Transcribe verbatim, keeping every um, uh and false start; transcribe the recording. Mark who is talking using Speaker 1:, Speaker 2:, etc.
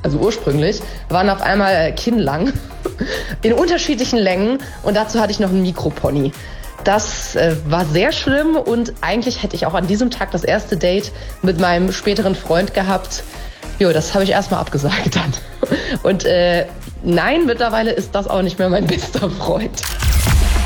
Speaker 1: also ursprünglich, waren auf einmal kinnlang in unterschiedlichen Längen und dazu hatte ich noch einen Mikropony. Das äh, war sehr schlimm und eigentlich hätte ich auch an diesem Tag das erste Date mit meinem späteren Freund gehabt. Jo, das habe ich erstmal abgesagt dann. Und äh, nein, mittlerweile ist das auch nicht mehr mein bester Freund.